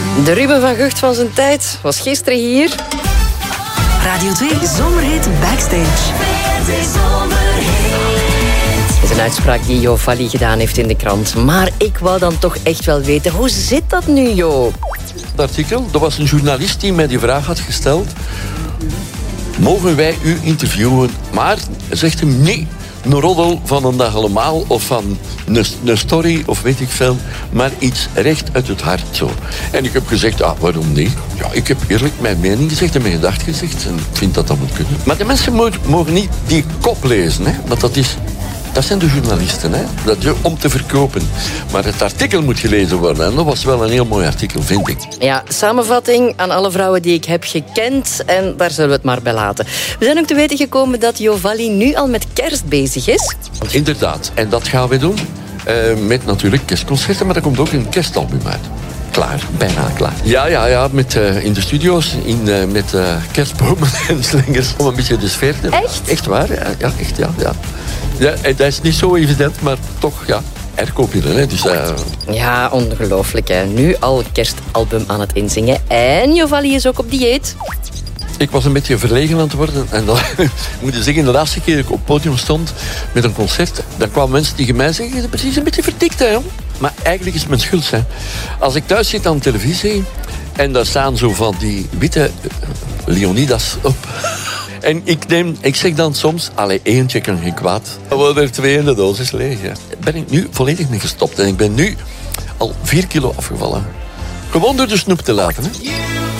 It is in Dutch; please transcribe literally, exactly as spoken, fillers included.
De Ruben van Gucht van zijn tijd was gisteren hier. Radio twee Zomerhit Backstage. Dat is een uitspraak die Jo Valli gedaan heeft in de krant. Maar ik wou dan toch echt wel weten, hoe zit dat nu, Jo? Het artikel, er was een journalist die mij die vraag had gesteld. Mogen wij u interviewen? Maar, zegt hem, nee. Een roddel van een dag allemaal of van een, een story of weet ik veel, maar iets recht uit het hart zo. En ik heb gezegd, ah, waarom niet? Ja, ik heb eerlijk mijn mening gezegd en mijn gedacht gezegd en ik vind dat dat moet kunnen. Maar de mensen mo- mogen niet die kop lezen, hè? Want dat is... Dat zijn de journalisten, hè? Dat is om te verkopen. Maar het artikel moet gelezen worden. En dat was wel een heel mooi artikel, vind ik. Ja, samenvatting aan alle vrouwen die ik heb gekend. En daar zullen we het maar bij laten. We zijn ook te weten gekomen dat Jo Valli nu al met kerst bezig is. Inderdaad. En dat gaan we doen. Uh, met natuurlijk kerstconcerten. Maar er komt ook een kerstalbum uit. Klaar, bijna klaar. Ja, ja, ja, met, uh, in de studio's, in, uh, met uh, kerstbomen en slingers. Om een beetje de sfeer te... Echt? Echt waar, ja, ja echt, ja. ja. Ja, en dat is niet zo evident, maar toch, ja, er koop je er, hè. Dus, uh... Ja, ongelooflijk, hè. Nu al een kerstalbum aan het inzingen. En Jo Valli is ook op dieet. Ik was een beetje verlegen aan het worden. En dan moet je zeggen, de laatste keer dat ik op het podium stond met een concert, dan kwamen mensen tegen mij zeggen, je bent precies een beetje verdikt, hè, joh. Maar eigenlijk is het mijn schuld, hè. Als ik thuis zit aan de televisie en daar staan zo van die witte uh, Leonidas op... En ik, neem, ik zeg dan soms, allee, eentje kan geen kwaad. Dan worden er twee in de doos is leeg. Ja. Ben ik nu volledig mee gestopt. En ik ben nu al vier kilo afgevallen. Gewoon door de snoep te laten. Hè.